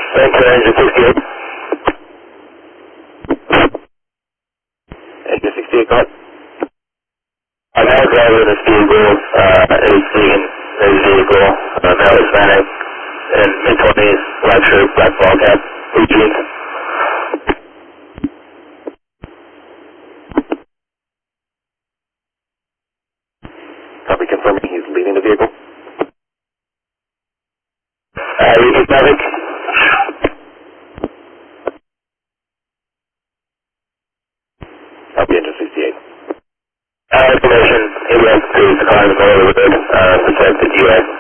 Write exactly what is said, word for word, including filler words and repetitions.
Thank you, engine sixty-eight. Engine sixty-eight, go ahead. A male driver in this vehicle uh, is seeing his vehicle, uh, male Hispanic, in mid-twenties, black shirt, black ball cap, blue jeans. Copy, confirming he's leaving the vehicle. Uh, repeat traffic. Copy, engine sixty-eight. Uh, information, he went to the car in the middle of the road, uh, protected U S